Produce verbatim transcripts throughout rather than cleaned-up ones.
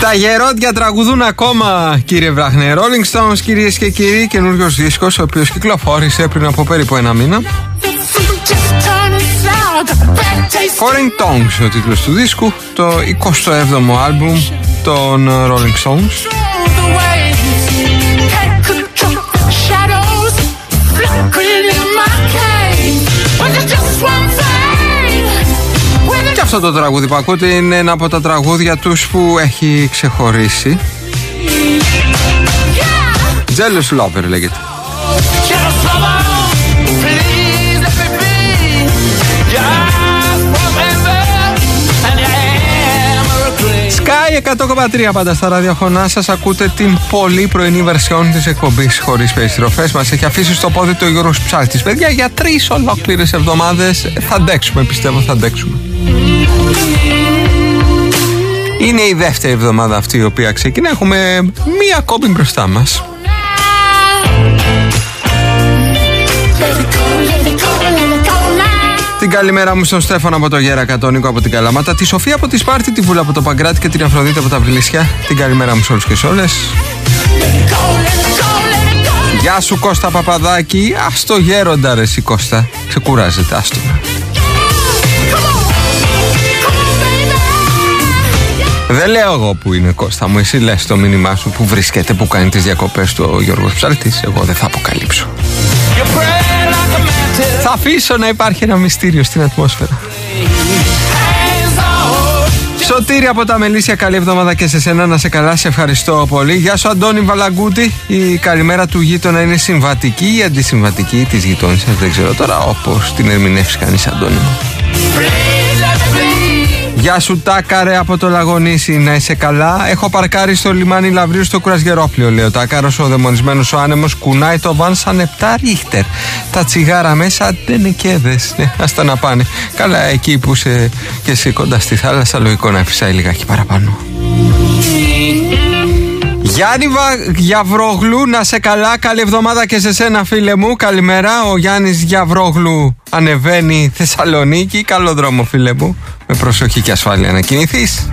Τα γερόντια τραγουδούν ακόμα, κύριε Βράχνε. Rolling Stones, κυρίες και κύριοι, καινούριος δίσκος, ο οποίος κυκλοφόρησε πριν από περίπου ένα μήνα. Foreign Tongues, ο τίτλος του δίσκου, το εικοστό έβδομο άλμπουμ των Rolling Stones. Και αυτό το τραγούδι που ακούτε είναι ένα από τα τραγούδια τους που έχει ξεχωρίσει. Jealous Lover λέγεται. Sky εκατό κόμμα τρία πάντα στα ραδιοφωνά σας. Ακούτε την πολύ πρωινή βερσιόν της εκπομπής χωρίς περιστροφές. Μας έχει αφήσει στο πόδι το Γιώργος Ψάλτης. Παιδιά, για τρεις ολόκληρες εβδομάδες θα αντέξουμε, πιστεύω θα αντέξουμε. Είναι η δεύτερη εβδομάδα αυτή η οποία ξεκινά. Έχουμε μία ακόμη μπροστά μας. Την καλημέρα μου στον Στέφανο από το Γέρακα, τον Νίκο από την Καλαμάτα, τη Σοφία από τη Σπάρτη, τη Βούλα από το Παγκράτη και την Αφροδίτη από τα Βρυλίσια. Την καλημέρα μου σε όλους και σε όλες. Γεια σου Κώστα Παπαδάκη. Ας το γέροντα ρε εσύ Κώστα. Ξεκουράζεται, άστο. Δεν λέω εγώ που είναι Κώστα μου. Εσύ λες το μήνυμά σου που βρίσκεται, που κάνει τις διακοπές του ο Γιώργος Ψάλτης. Εγώ δεν θα αποκαλύψω. Θα αφήσω να υπάρχει ένα μυστήριο στην ατμόσφαιρα. Σωτήρη από τα Μελίσια, καλή εβδομάδα και σε σένα, να σε καλά, σε ευχαριστώ πολύ. Γεια σου Αντώνη Βαλαγκούτη. Η καλημέρα του γείτονα είναι συμβατική ή αντισυμβατική της γειτόνισσας, δεν ξέρω τώρα, όπως την ερμηνεύσει κανείς, Αντώνη μου. Γεια σου Τάκαρε από το Λαγονίσι, να είσαι καλά. Έχω παρκάρει στο λιμάνι Λαβρίου στο Κουρασγερόπλαιο, λέει ο Τάκαρος. Ο δαιμονισμένος ο άνεμος κουνάει το βαν σαν επτά ρίχτερ. Τα τσιγάρα μέσα δεν είναι κέδες. Ναι, άστα να πάνε. Καλά, εκεί που είσαι και εσύ κοντά στη θάλασσα, λογικό να φυσάει λιγάκι παραπάνω. Γιάννη Γιαβρόγλου, να σε καλά, καλή εβδομάδα και σε σένα φίλε μου. Καλημέρα, ο Γιάννης Γιαβρόγλου ανεβαίνει Θεσσαλονίκη. Καλό δρόμο φίλε μου, με προσοχή και ασφάλεια να κινηθείς.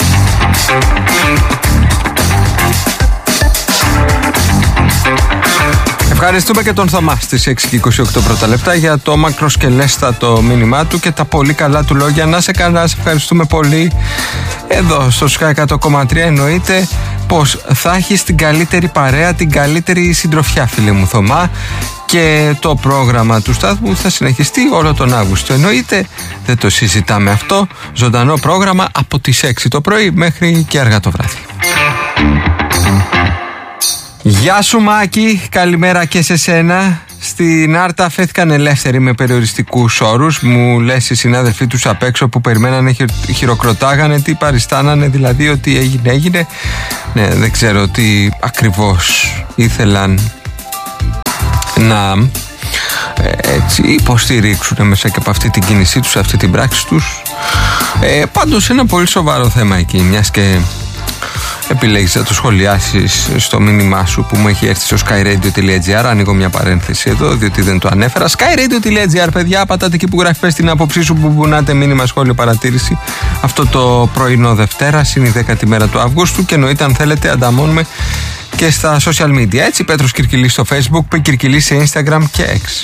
Ευχαριστούμε και τον Θωμά στις έξι και είκοσι οκτώ πρώτα λεπτά για το μακροσκελέστατο μήνυμά του και τα πολύ καλά του λόγια. Να σε καλά, σε ευχαριστούμε πολύ. Εδώ στο Sky εκατό κόμμα τρία εννοείται πως θα έχεις την καλύτερη παρέα, την καλύτερη συντροφιά φίλε μου Θωμά, και το πρόγραμμα του σταθμού θα συνεχιστεί όλο τον Αύγουστο. Εννοείται, δεν το συζητάμε αυτό. Ζωντανό πρόγραμμα από τις έξι το πρωί μέχρι και αργά το βράδυ. Γεια σου Μάκη, καλημέρα και σε σένα. Στην Άρτα αφέθηκαν ελεύθεροι με περιοριστικούς όρους. Μου λες οι συνάδελφοί τους απ' έξω που περιμένανε, χειροκροτάγανε, τι παριστάνανε, δηλαδή ότι έγινε έγινε. Ναι, δεν ξέρω τι ακριβώς ήθελαν να ε, έτσι υποστηρίξουν μέσα και από αυτή την κίνησή τους, αυτή την πράξη τους. ε, Πάντως ένα πολύ σοβαρό θέμα εκεί, μιας και επιλέγεις να το σχολιάσεις στο μήνυμά σου που μου έχει έρθει στο skyradio.gr. Ανοίγω μια παρένθεση εδώ, διότι δεν το ανέφερα. skyradio.gr, παιδιά, πατάτε εκεί που γράφει, πες την άποψή σου, που πουνάτε μήνυμα, σχόλιο, παρατήρηση. Αυτό το πρωινό Δευτέρα, είναι η δέκατη μέρα του Αυγούστου και εννοείται, αν θέλετε, ανταμώνουμε και στα social media. Έτσι, Πέτρος Κυρκυλής στο Facebook, Π. Κυρκυλής σε Instagram και X.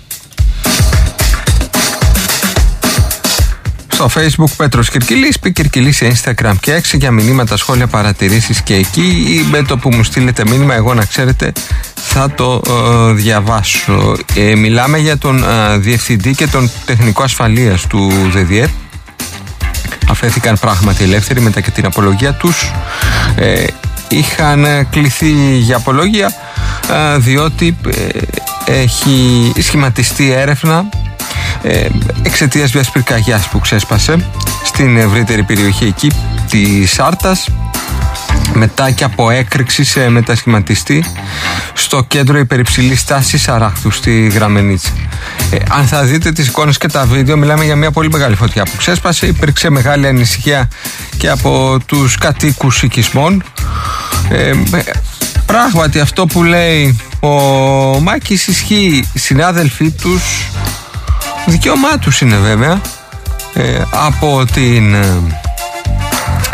Στο Facebook Πέτρος Κυρκυλής, Π. Κυρκυλής σε Instagram και X για μηνύματα, σχόλια, παρατηρήσεις και εκεί, ή με το που μου στείλετε μήνυμα, εγώ να ξέρετε θα το ε, διαβάσω. Ε, μιλάμε για τον ε, Διευθυντή και τον Τεχνικό Ασφαλείας του ΔΔΕ. Αφέθηκαν πράγματι ελεύθεροι μετά και την απολογία τους. Ε, είχαν κληθεί για απολογία ε, διότι ε, έχει σχηματιστεί έρευνα ε, εξαιτίας μιας πυρκαγιάς που ξέσπασε στην ευρύτερη περιοχή εκεί της Άρτας, μετά και από έκρηξη σε μετασχηματιστή στο κέντρο υπερυψηλής τάσης Αράχθου στη Γραμμενίτσα. Ε, αν θα δείτε τις εικόνες και τα βίντεο, μιλάμε για μια πολύ μεγάλη φωτιά που ξέσπασε. Υπήρξε μεγάλη ανησυχία και από τους κατοίκους οικισμών. Ε, πράγματι αυτό που λέει ο Μάκης ισχύει. Οι συνάδελφοί τους, δικαίωμά τους είναι βέβαια, ε, από την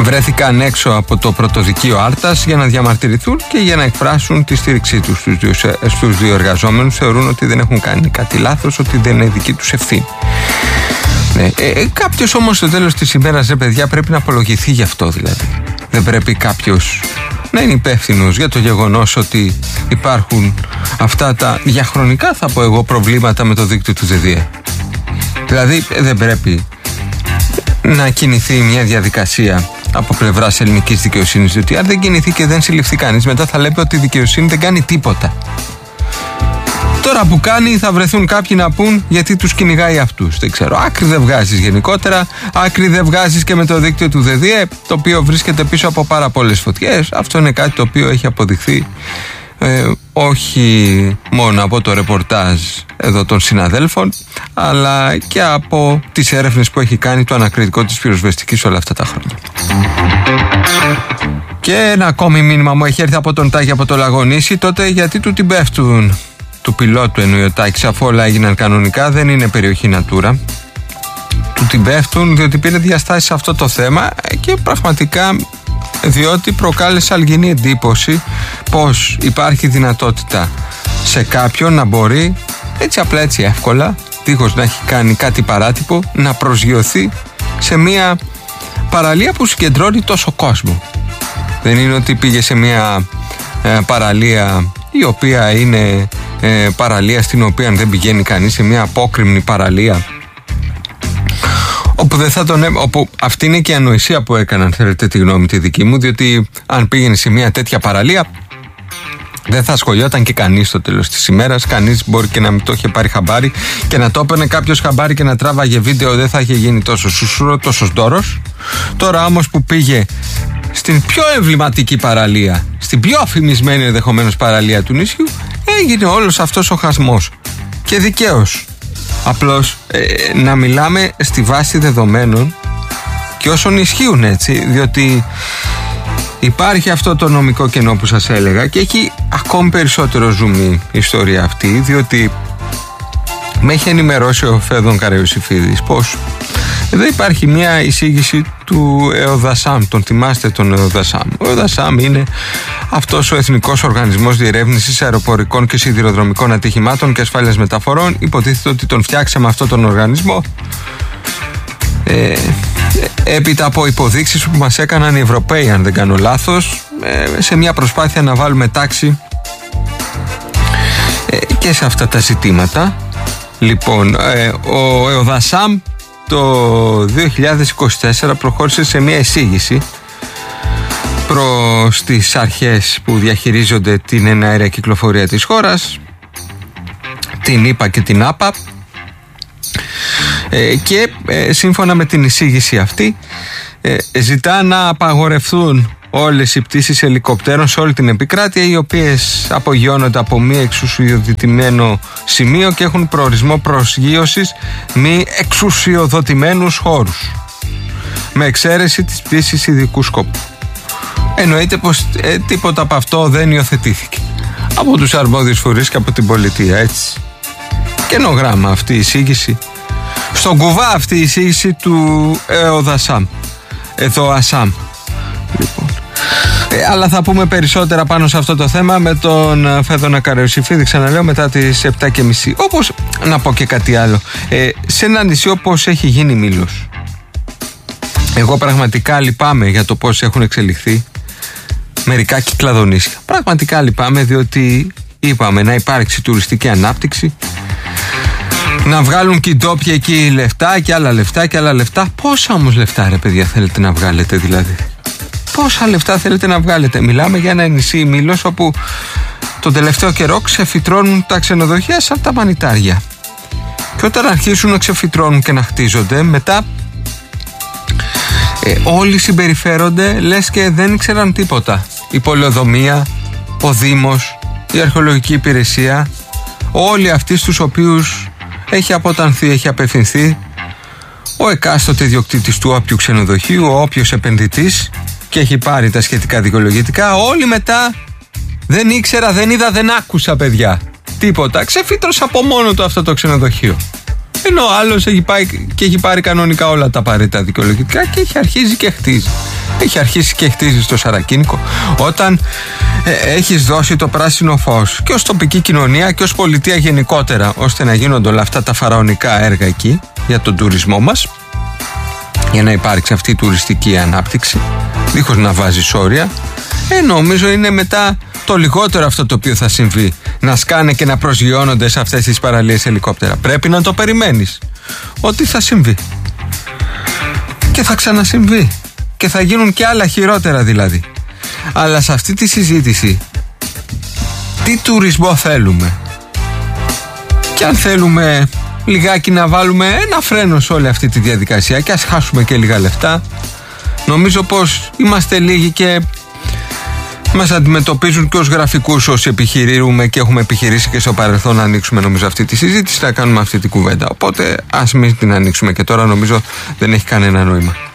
βρέθηκαν έξω από το πρωτοδικείο Άρτας για να διαμαρτυρηθούν και για να εκφράσουν τη στήριξή τους στους δύο, στους δύο εργαζόμενους. Θεωρούν ότι δεν έχουν κάνει κάτι λάθος, ότι δεν είναι δική τους ευθύνη. Ναι. Ε, κάποιος όμως στο τέλος της ημέρας, ρε παιδιά, πρέπει να απολογηθεί γι' αυτό δηλαδή. Δεν πρέπει κάποιος να είναι υπεύθυνος για το γεγονός ότι υπάρχουν αυτά τα διαχρονικά, θα πω εγώ, προβλήματα με το δίκτυο του ΔΔΕ. Δηλαδή δεν πρέπει να κινηθεί μια διαδικασία από πλευράς ελληνικής δικαιοσύνης, διότι αν δεν κινηθεί και δεν συλληφθεί κανείς, μετά θα λέμε ότι η δικαιοσύνη δεν κάνει τίποτα. Τώρα που κάνει θα βρεθούν κάποιοι να πούν γιατί τους κυνηγάει αυτούς. Δεν ξέρω, άκρη δεν βγάζεις γενικότερα, άκρη δεν βγάζεις και με το δίκτυο του ΔΔΕ, το οποίο βρίσκεται πίσω από πάρα πολλές φωτιές. Αυτό είναι κάτι το οποίο έχει αποδειχθεί ε, όχι μόνο από το ρεπορτάζ εδώ των συναδέλφων, αλλά και από τις έρευνες που έχει κάνει το ανακριτικό της πυροσβεστικής όλα αυτά τα χρόνια. Και ένα ακόμη μήνυμα μου έχει έρθει από τον Τάκη από το Λαγονήσι. Τότε γιατί του την πέφτουν, του πιλότου εννοεί ο Τάκης, αφού όλα έγιναν κανονικά, δεν είναι περιοχή Natura. Του την πέφτουν διότι πήρε διαστάσεις σε αυτό το θέμα και πραγματικά διότι προκάλεσε αλγινή εντύπωση πως υπάρχει δυνατότητα σε κάποιον να μπορεί έτσι απλά, έτσι εύκολα, δίχως να έχει κάνει κάτι παράτυπο, να προσγειωθεί σε μια παραλία που συγκεντρώνει τόσο κόσμο. Δεν είναι ότι πήγε σε μια ε, παραλία η οποία είναι ε, παραλία στην οποία δεν πηγαίνει κανείς, σε μια απόκρημνη παραλία όπου, δεν θα τον, όπου αυτή είναι και η ανοησία που έκαναν, θέλετε τη γνώμη τη δική μου, διότι αν πήγαινε σε μια τέτοια παραλία δεν θα ασχολιόταν και κανείς στο τέλος της ημέρας. Κανείς μπορεί και να μην το είχε πάρει χαμπάρι και να το έπαιρνε κάποιος χαμπάρι και να τράβαγε βίντεο, δεν θα είχε γίνει τόσο σουσούρο, τόσο ντόρος. Τώρα όμως που πήγε στην πιο εμβληματική παραλία, στην πιο φημισμένη ενδεχομένως παραλία του νησιού, έγινε όλος αυτός ο χασμός. Και δικαίως. Απλώς ε, να μιλάμε στη βάση δεδομένων και όσων ισχύουν, έτσι, διότι υπάρχει αυτό το νομικό κενό που σας έλεγα και έχει ακόμη περισσότερο ζουμί η ιστορία αυτή, διότι με έχει ενημερώσει ο Φέδων Καραϊωσήφιδης πως εδώ υπάρχει μια εισήγηση του ΕΟΔΑΣΑΜ. Τον θυμάστε τον ΕΟΔΑΣΑΜ? Ο ΕΟΔΑΣΑΜ είναι αυτός ο Εθνικός Οργανισμός Διερεύνησης Αεροπορικών και Σιδηροδρομικών Ατυχημάτων και Ασφάλειας Μεταφορών. Υποτίθεται ότι τον φτιάξαμε αυτόν τον οργανισμό ε, έπειτα από υποδείξεις που μας έκαναν οι Ευρωπαίοι, αν δεν κάνω λάθος, ε, σε μια προσπάθεια να βάλουμε τάξη ε, και σε αυτά τα ζητήματα. Λοιπόν, ε, ο ΕΟΔΑΣΑΜ το δύο χιλιάδες είκοσι τέσσερα προχώρησε σε μια εισήγηση προς τις αρχές που διαχειρίζονται την εναέρια κυκλοφορία της χώρας, την ΙΠΑ και την ΑΠΑ, ε, και ε, σύμφωνα με την εισήγηση αυτή ε, ζητά να απαγορευτούν όλες οι πτήσεις ελικοπτέρων σε όλη την επικράτεια, οι οποίες απογειώνονται από μη εξουσιοδοτημένο σημείο και έχουν προορισμό προσγείωσης μη εξουσιοδοτημένους χώρους, με εξαίρεση της πτήσης ειδικού σκοπού. Εννοείται πως ε, τίποτα από αυτό δεν υιοθετήθηκε από τους αρμόδιους φορείς και από την πολιτεία, έτσι. Καινογράμμα αυτή η εισήγηση, στον κουβά αυτή η εισήγηση του ΕΟΔΑΣΑΜ, εδώ ΑΣΑΜ. Λοιπόν. Ε, αλλά θα πούμε περισσότερα πάνω σε αυτό το θέμα με τον Φέδωνα Καραϊωσήφιδη, ξαναλέω, μετά τις επτά και μισή. Όπως, να πω και κάτι άλλο, ε, σε ένα νησί όπως έχει γίνει Μήλος, εγώ πραγματικά λυπάμαι για το πώς έχουν εξελιχθεί μερικά κυκλαδονήσια. Πραγματικά λυπάμαι, διότι είπαμε να υπάρξει τουριστική ανάπτυξη, να βγάλουν και οι ντόπιοι εκεί λεφτά και άλλα λεφτά και άλλα λεφτά. Πόσα όμως λεφτά, ρε παιδιά, θέλετε να βγάλετε δηλαδή? Πόσα λεφτά θέλετε να βγάλετε? Μιλάμε για ένα νησί Μήλος όπου τον τελευταίο καιρό ξεφυτρώνουν τα ξενοδοχεία σαν τα μανιτάρια. Και όταν αρχίσουν να ξεφυτρώνουν και να χτίζονται, μετά ε, όλοι συμπεριφέρονται λες και δεν ήξεραν τίποτα. Η πολεοδομία, ο Δήμος, η αρχαιολογική υπηρεσία, όλοι αυτοί στους οποίους έχει αποτανθεί, έχει απευθυνθεί ο εκάστοτε ιδιοκτήτης του όποιου ξενοδοχείου, ο όποιος επενδυτής, και έχει πάρει τα σχετικά δικαιολογητικά. Όλοι μετά δεν ήξερα, δεν είδα, δεν άκουσα, παιδιά. Τίποτα. Ξεφύτρωσε από μόνο του αυτό το ξενοδοχείο. Ενώ ο άλλος έχει πάει και έχει πάρει κανονικά όλα τα απαραίτητα δικαιολογητικά και έχει αρχίσει και χτίζει. Έχει αρχίσει και χτίζει στο Σαρακίνικο. Όταν ε, έχεις δώσει το πράσινο φως και ως τοπική κοινωνία και ως πολιτεία γενικότερα, ώστε να γίνονται όλα αυτά τα φαραωνικά έργα εκεί για τον τουρισμό μας, για να υπάρξει αυτή η τουριστική ανάπτυξη, δίχως να βάζεις όρια, ε, νομίζω είναι μετά το λιγότερο αυτό το οποίο θα συμβεί, να σκάνε και να προσγειώνονται σε αυτές τις παραλίες ελικόπτερα. Πρέπει να το περιμένεις ότι θα συμβεί και θα ξανασυμβεί και θα γίνουν και άλλα χειρότερα δηλαδή. Αλλά σε αυτή τη συζήτηση, τι τουρισμό θέλουμε, και αν θέλουμε λιγάκι να βάλουμε ένα φρένο σε όλη αυτή τη διαδικασία και ας χάσουμε και λίγα λεφτά, νομίζω πως είμαστε λίγοι και μας αντιμετωπίζουν και ως γραφικούς όσοι επιχειρούμε και έχουμε επιχειρήσει και στο παρελθόν να ανοίξουμε νομίζω αυτή τη συζήτηση, να κάνουμε αυτή τη κουβέντα. Οπότε ας μην την ανοίξουμε και τώρα, νομίζω δεν έχει κανένα νόημα.